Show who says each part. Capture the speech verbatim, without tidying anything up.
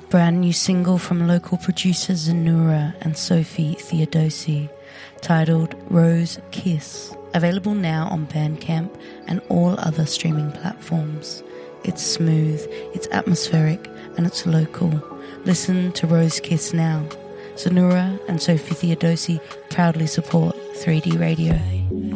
Speaker 1: brand new single from local producers Zanura and Sophie Theodosi, titled Rose Kiss, available now on Bandcamp and all other streaming platforms. It's smooth, it's atmospheric, and it's local. Listen to Rose Kiss now. Zanura and Sophie Theodosi proudly support three D Radio.